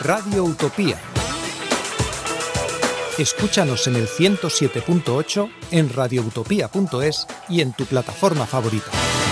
Radio Utopía. Escúchanos en el 107.8, en radioutopía.es y en tu plataforma favorita.